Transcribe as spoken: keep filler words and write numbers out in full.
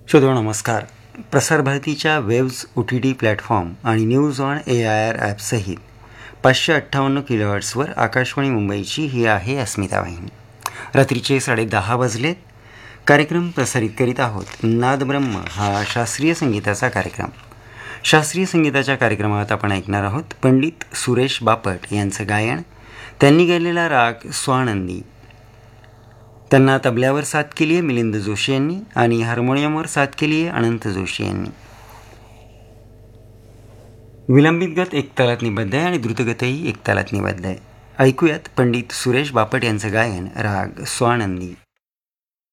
श्रोतो नमस्कार. प्रसारभारतीच्या waves O T T platform आणि news on A I R ॲपसहित पाचशे अठ्ठावन्न किलोहर्ट्सवर आकाशवाणी मुंबईची ही आहे अस्मिता वाहिनी. रात्रीचे साडेदहा वाजलेत. कार्यक्रम प्रसारित करीत आहोत नादब्रह्म हा शास्त्रीय संगीताचा कार्यक्रम. शास्त्रीय संगीताच्या कार्यक्रमात आपण ऐकणार आहोत पंडित सुरेश बापट यांचं गायन. त्यांनी गायलेला राग स्वानंदी. त्यांना तबल्यावर साथ केली आहे मिलिंद जोशी यांनी आणि हार्मोनियमवर साथ केली आहे अनंत जोशी यांनी. विलंबित गत एक तालात निबद्ध आहे आणि द्रुतगतही एक तालात निबद्ध आहे. ऐकूयात पंडित सुरेश बापट यांचं गायन राग स्वानंदी.